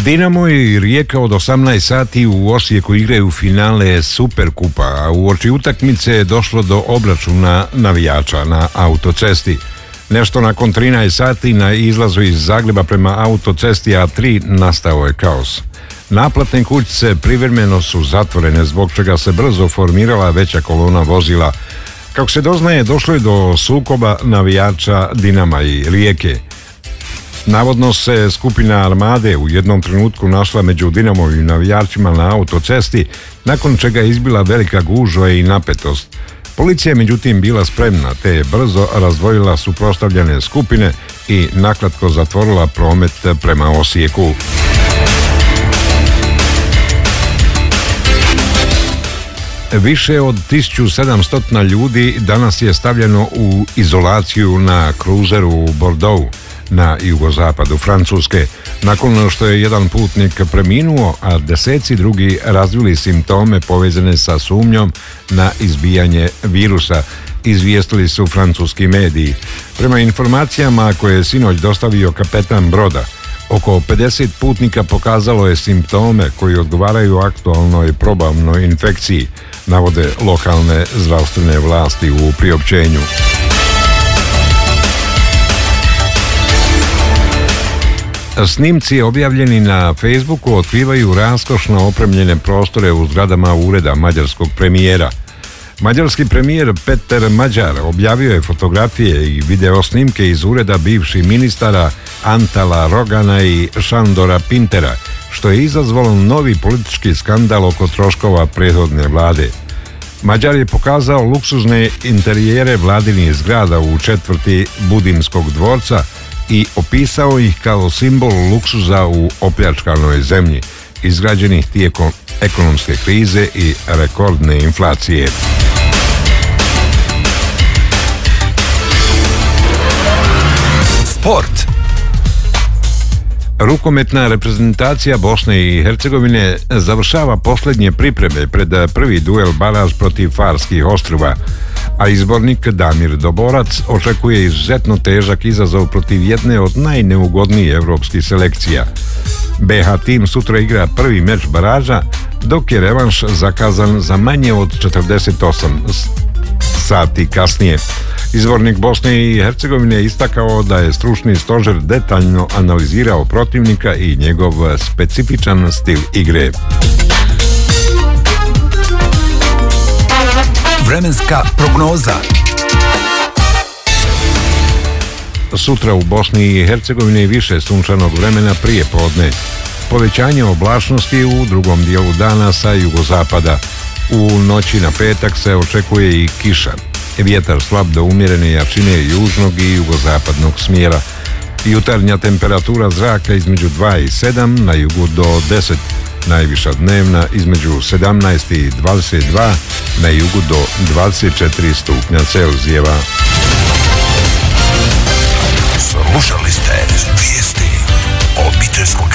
Dinamo i Rijeka od 18 sati u Osijeku igraju finale Superkupa, a uoči utakmice je došlo do obračuna navijača na autocesti. Nešto nakon 13 sati na izlazu iz Zagreba prema autocesti A3 nastao je kaos. Naplatne kućice privremeno su zatvorene, zbog čega se brzo formirala veća kolona vozila. Kako se doznaje, došlo je do sukoba navijača Dinama i Rijeke. Navodno se skupina Armade u jednom trenutku našla među Dinamovim navijačima na autocesti, nakon čega je izbila velika gužva i napetost. Policija je međutim bila spremna, te je brzo razdvojila suprotstavljene skupine i nakratko zatvorila promet prema Osijeku. Više od 1700 ljudi danas je stavljeno u izolaciju na kruzeru u Bordeaux na jugozapadu Francuske, nakon što je jedan putnik preminuo, a deseci drugi razvili simptome povezane sa sumnjom na izbijanje virusa, izvijestili su francuski mediji. Prema informacijama koje je sinoć dostavio kapetan broda, oko 50 putnika pokazalo je simptome koji odgovaraju aktualnoj probavnoj infekciji, navode lokalne zdravstvene vlasti u priopćenju. Snimci objavljeni na Facebooku otkrivaju raskošno opremljene prostore u zgradama ureda mađarskog premijera. Mađarski premijer Peter Mađar objavio je fotografije i video snimke iz ureda bivših ministara Antala Rogana i Šandora Pintera, što je izazvalo novi politički skandal oko troškova prethodne vlade. Mađar je pokazao luksuzne interijere vladinih zgrada u četvrti Budimskog dvorca i opisao ih kao simbol luksuza u opljačkanoj zemlji, izgrađenih tijekom ekonomske krize i rekordne inflacije. Sport. Rukometna reprezentacija Bosne i Hercegovine završava posljednje pripreme pred prvi duel baraž protiv Farskih ostrva, a izbornik Damir Doborac očekuje izuzetno težak izazov protiv jedne od najneugodnijih evropskih selekcija. BH tim sutra igra prvi meč baraža, dok je revanš zakazan za manje od 48 sati kasnije. Izvornik Bosne i Hercegovine je istakao da je stručni stožer detaljno analizirao protivnika i njegov specifičan stil igre. Vremenska prognoza. Sutra u Bosni i Hercegovini više sunčanog vremena prije podne. Povećanje oblačnosti u drugom dijelu dana sa jugozapada. U noći na petak se očekuje i kiša. Vjetar slab do umjerene jačine južnog i jugozapadnog smjera. Jutarnja temperatura zraka između 2 i 7, na jugu do 10. Najviša dnevna između 17 i 22, na jugu do 24 stupnja Celzijeva. Slušali ste vijesti obiteljskog